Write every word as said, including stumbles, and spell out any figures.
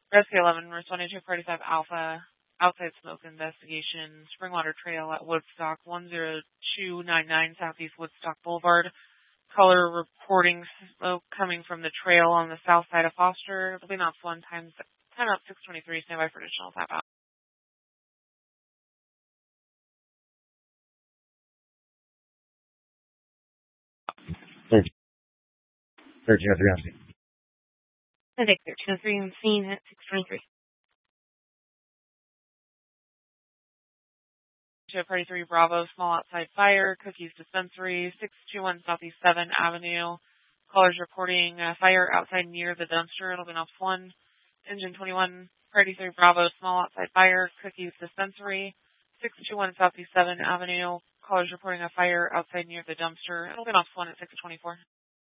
Rescue eleven, responding to Party five Alpha, outside smoke investigation, Springwater Trail at Woodstock, one zero two nine nine Southeast Woodstock Boulevard. Caller reporting smoke coming from the trail on the south side of Foster. It'll be knots one times, time out six twenty-three, stand by for additional tap out. thirteen oh three on scene. I think thirteen oh three on scene at six twenty-three. Party three Bravo, small outside fire, Cookies Dispensary, six two one Southeast seventh Avenue. Callers reporting uh, fire outside near the dumpster. It'll be off one. Engine twenty-one, Party three Bravo, small outside fire, Cookies Dispensary, six two one Southeast seventh Avenue. Callers reporting a fire outside near the dumpster. It'll be off one at six twenty-four.